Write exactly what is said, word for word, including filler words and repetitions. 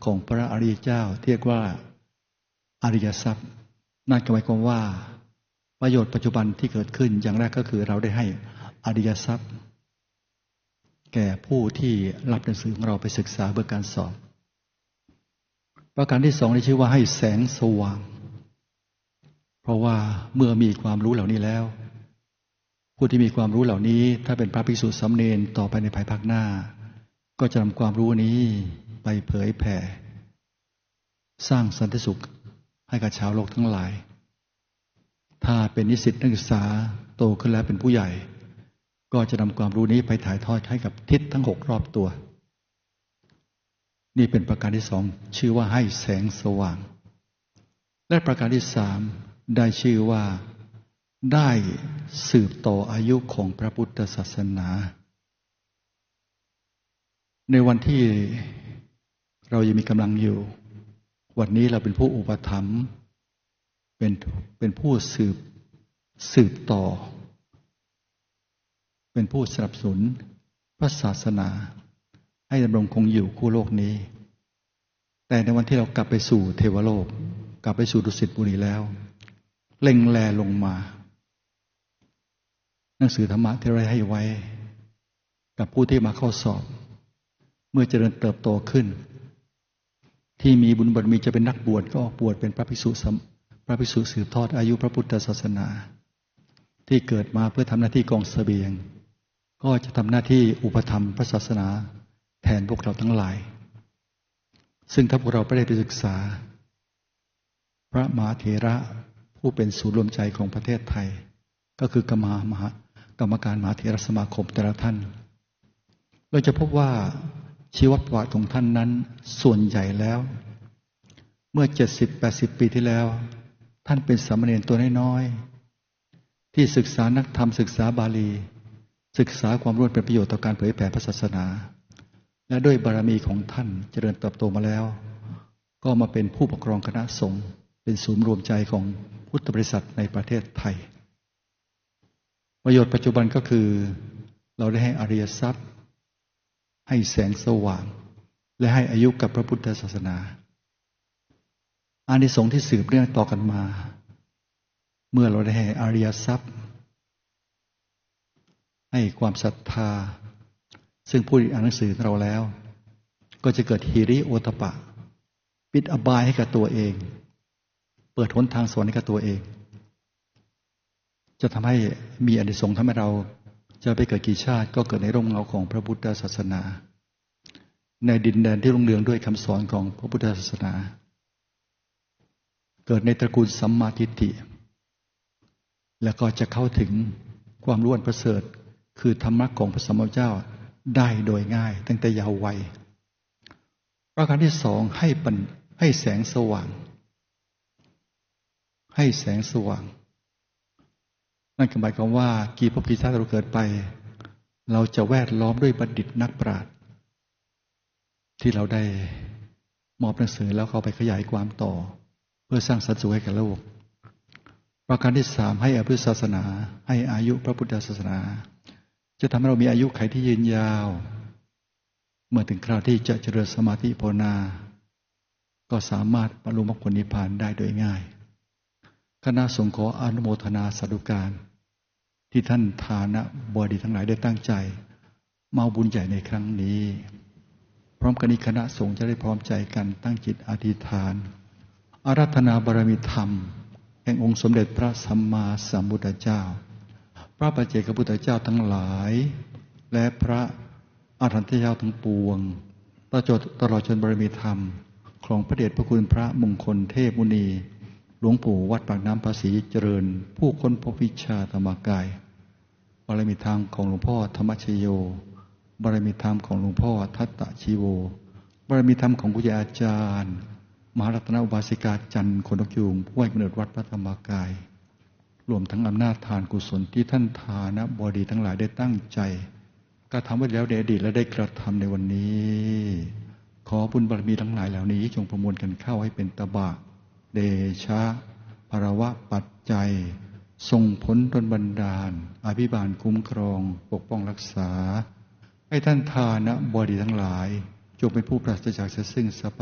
ของพระอริยเจ้าเรียกว่าอริยทรัพย์นั่นหมายความว่าประโยชน์ปัจจุบันที่เกิดขึ้นอย่างแรกก็คือเราได้ให้อริยทรัพย์แก่ผู้ที่รับหนังสือของเราไปศึกษาเพื่อการสอบประการที่สองได้ชื่อว่าให้แสงสว่างเพราะว่าเมื่อมีความรู้เหล่านี้แล้วผู้ที่มีความรู้เหล่านี้ถ้าเป็นพระภิกษุสามเณรต่อไปในภายภาคหน้าก็จะนำความรู้นี้ไปเผยแผ่สร้างสันติสุขให้กับชาวโลกทั้งหลายถ้าเป็นนิสิตนักศึกษาโตขึ้นแล้วเป็นผู้ใหญ่ก็จะนำความรู้นี้ไปถ่ายทอดให้กับทิศทั้งหกรอบตัวนี่เป็นประการที่สองชื่อว่าให้แสงสว่างและประการที่สามได้ชื่อว่าได้สืบต่ออายุของพระพุทธศาสนาในวันที่เรายังมีกำลังอยู่วันนี้เราเป็นผู้อุปถัมภ์เป็นเป็นผู้สืบสืบต่อเป็นผู้สนับสนุนพระศาสนาให้ดำรงคงอยู่คู่โลกนี้แต่ในวันที่เรากลับไปสู่เทวโลกกลับไปสู่ดุสิตบุรีแล้วเล็งแลลงมาหนังสือธรรมะที่เราให้ไว้กับผู้ที่มาเข้าสอบเมื่อเจริญเติบโตขึ้นที่มีบุญบารมีจะเป็นนักบวชก็ออกบวชเป็นพระภิกษุพระภิกษุสืบทอดอายุพระพุทธศาสนาที่เกิดมาเพื่อทำหน้าที่กองเสบียงก็จะทำหน้าที่อุปถัมภ์พระศาสนาแทนพวกเราทั้งหลายซึ่งถ้าพวกเราไม่ได้ไปศึกษาพระมหาเถระผู้เป็นศูนย์รวมใจของประเทศไทยก็คือกรรมมหากรรมการมหาเถรสมาคมแต่ละท่านเราจะพบว่าชีวประวัติของท่านนั้นส่วนใหญ่แล้วเมื่อเจ็ดสิบแปดสิบปีที่แล้วท่านเป็นสามเณรตัวน้อยๆที่ศึกษานักธรรมศึกษาบาลีศึกษาความรู้เป็นประโยชน์ต่อการเผยแผ่พระศาสนาและด้วยบารมีของท่านเจริญเติบโตมาแล้วก็มาเป็นผู้ปกครองคณะสงฆ์เป็นศูนย์รวมใจของพุทธบริษัทในประเทศไทยประโยชน์ปัจจุบันก็คือเราได้ให้อริยทรัพย์ให้แสงสว่างและให้อายุกับพระพุทธศาสนาอานิสงส์ที่สืบเนื่องต่อกันมาเมื่อเราได้ให้อริยทรัพย์ให้ความศรัทธาซึ่งผู้อ่านหนังสือเราแล้วก็จะเกิดหิริโอตปะปิดอบายให้กับตัวเองเปิดหนทางสวรรค์ให้กับตัวเองจะทำให้มีอานิสงส์ทำให้เราจะไปเกิดกี่ชาติก็เกิดในร่มเงาของพระพุทธศาสนาในดินแดนที่รุ่งเรืองด้วยคำสอนของพระพุทธศาสนาเกิดในตระกูลสัมมาทิฏฐิแล้วก็จะเข้าถึงความรู้อันประเสริฐคือธรรมะของพระสัมมาสัมพุทธเจ้าได้โดยง่ายตั้งแต่เยาว์วัยประการที่สองให้ปัญให้แสงสว่างให้แสงสว่างนั่นหมายความว่ากี่ภพกี่ชาติเราเกิดไปเราจะแวดล้อมด้วยบัณฑิตนักปราชญ์ที่เราได้มอบหนังสือแล้วเขาไปขยายความต่อเพื่อสร้างสันติสุขให้กับโลกประการที่สามให้อภิศาสนาให้อายุพระพุทธศาสนาจะทำให้เรามีอายุขัยที่ยืนยาวเมื่อถึงคราวที่จะเจริญสมาธิภาวนาก็สามารถบรรลุมรรคผลนิพพานได้โดยง่ายคณะสงฆ์ขออนุโมทนาสาธุการที่ท่านทานะบดีทั้งหลายได้ตั้งใจมาบุญใหญ่ในครั้งนี้พร้อมกันนี้คณะสงฆ์จะได้พร้อมใจกันตั้งจิตอธิษฐานอาราธนาบารมีธรรมแห่งองค์สมเด็จพระสัมมาสัมพุทธเจ้าพระปัจเจกพุทธเจ้าทั้งหลายและพระอรหันตเจ้าทั้งปวงตลอดตลอดจนบารมีธรรมของพระเดชพระคุณพระมงคลเทพมุนีหลวงปู่วัดปากน้ำภาษีเจริญผู้ค้นพบวิชาธรรมกายบารมีธรรมของหลวงพ่อธรรมชโยบารมีธรรมของหลวงพ่อทัตตชีโวบารมีธรรมของครูอาจารย์มหารัตนอุบาสิกาจันทร์คนนกยูงผู้ให้กำเนิดวัดพระธรรมกายรวมทั้งอำนาจทานกุศลที่ท่านทานะบดีทั้งหลายได้ตั้งใจกระทำไว้แล้วในอดีตและได้กระทำในวันนี้ขอบุญบารมีทั้งหลายเหล่านี้จงประมวลกันเข้าให้เป็นตบะเดชะภรวะปัจจัยส่งผลดลบันดาลอภิบาลคุ้มครองปกป้องรักษาให้ท่านทานะบดีทั้งหลายจงเป็นผู้ปราศจากซึ่งสัพ